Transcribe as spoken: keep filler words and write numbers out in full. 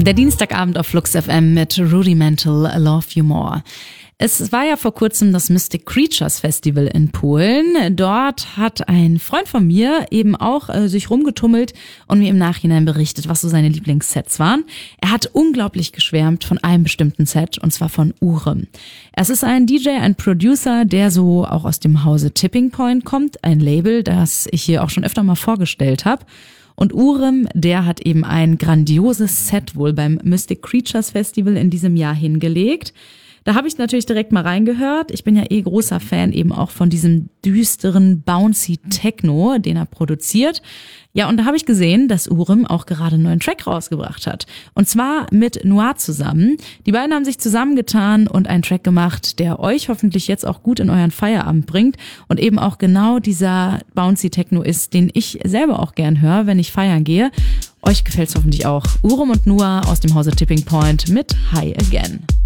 Der Dienstagabend auf Flux F M mit Rudimental Love You More. Es war ja vor kurzem das Mystic Creatures Festival in Polen. Dort hat ein Freund von mir eben auch äh, sich rumgetummelt und mir im Nachhinein berichtet, was so seine Lieblingssets waren. Er hat unglaublich geschwärmt von einem bestimmten Set, und zwar von Urem. Es ist ein D J, ein Producer, der so auch aus dem Hause Tipping Point kommt, ein Label, das ich hier auch schon öfter mal vorgestellt habe. Und Urem, der hat eben ein grandioses Set wohl beim Mystic Creatures Festival in diesem Jahr hingelegt. Da habe ich natürlich direkt mal reingehört. Ich bin ja eh großer Fan eben auch von diesem düsteren, bouncy Techno, den er produziert. Ja, und da habe ich gesehen, dass Urem auch gerade einen neuen Track rausgebracht hat. Und zwar mit Noir zusammen. Die beiden haben sich zusammengetan und einen Track gemacht, der euch hoffentlich jetzt auch gut in euren Feierabend bringt und eben auch genau dieser bouncy Techno ist, den ich selber auch gern höre, wenn ich feiern gehe. Euch gefällt's hoffentlich auch. Urem und Noir aus dem Hause Tipping Point mit High Again.